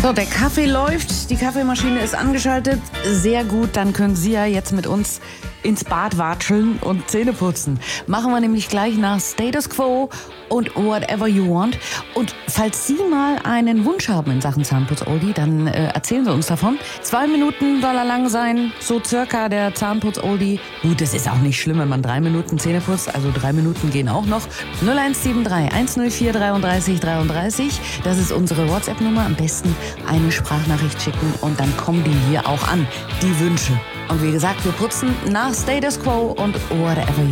So, der Kaffee läuft, die Kaffeemaschine ist angeschaltet. Sehr gut, dann können Sie ja jetzt mit uns ins Bad watscheln und Zähne putzen. Machen wir nämlich gleich nach Status Quo und Whatever You Want. Und falls Sie mal einen Wunsch haben in Sachen Zahnputz-Oldie, dann erzählen Sie uns davon. 2 Minuten soll er lang sein, so circa der Zahnputz-Oldie. Gut, das ist auch nicht schlimm, wenn man 3 Minuten Zähne putzt, also 3 Minuten gehen auch noch. 0173 104 33 33, das ist unsere WhatsApp-Nummer. Am besten eine Sprachnachricht schicken und dann kommen die hier auch an, die Wünsche. Und wie gesagt, wir putzen nach Status Quo und Whatever You